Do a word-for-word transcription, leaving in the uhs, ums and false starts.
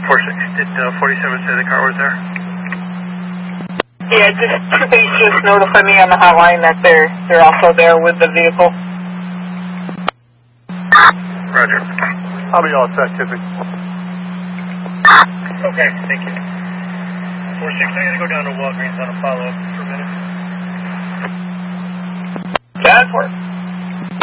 four six, did uh, forty-seven say the car was there? Yeah, just please just notify me on the hotline that they're they're also there with the vehicle. Roger. I'll be all set, Tiffany. Okay, thank you. four six, I gotta go down to Walgreens on a follow-up for a minute. That works.